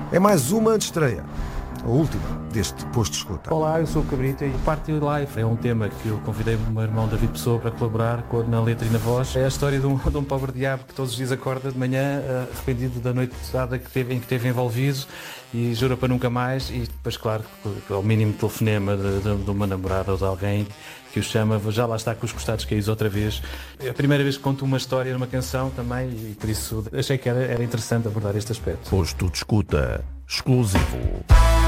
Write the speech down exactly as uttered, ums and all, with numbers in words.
É mais uma estreia, a última deste Posto de Escuta. Olá, eu sou o Cabrita e Party Life é um tema que eu convidei o meu irmão David Pessoa para colaborar com, na letra e na voz. É a história de um, de um pobre diabo que todos os dias acorda de manhã uh, arrependido da noite pesada que teve, em que esteve envolvido e jura para nunca mais. E depois, claro, ao mínimo telefonema de, de, de uma namorada ou de alguém que o chama, já lá está com os costados caídos outra vez. É a primeira vez que conto uma história numa canção também e por isso achei que era, era interessante abordar este aspecto. Posto de Escuta, exclusivo.